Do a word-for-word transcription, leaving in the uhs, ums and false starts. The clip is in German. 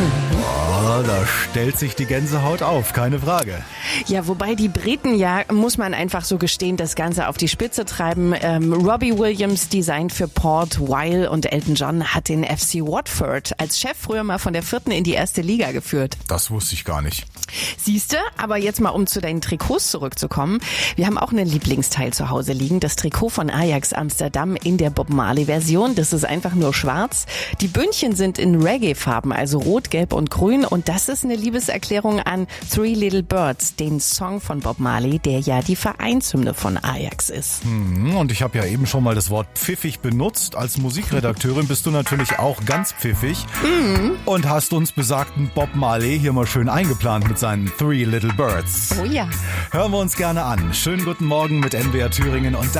Oh, da stellt sich die Gänsehaut auf, keine Frage. Ja, wobei die Briten ja, muss man einfach so gestehen, das Ganze auf die Spitze treiben. Ähm, Robbie Williams, Design für Port Vale und Elton John, hat den F C Watford als Chef früher mal von der vierten in die erste Liga geführt. Das wusste ich gar nicht. Siehste, aber jetzt mal um zu deinen Trikots zurückzukommen. Wir haben auch einen Lieblingsteil zu Hause liegen, das Trikot von Ajax Amsterdam in der Bob Marley-Version. Das ist einfach nur schwarz. Die Bündchen sind in Reggae-Farben, also rot, gelb und grün. Und das ist eine Liebeserklärung an Three Little Birds, den Song von Bob Marley, der ja die Vereinshymne von Ajax ist. Hm, und ich habe ja eben schon mal das Wort pfiffig benutzt. Als Musikredakteurin bist du natürlich auch ganz pfiffig mhm. und hast uns besagten Bob Marley hier mal schön eingeplant mit seinen Three Little Birds. Oh ja. Hören wir uns gerne an. Schönen guten Morgen mit N W R Thüringen und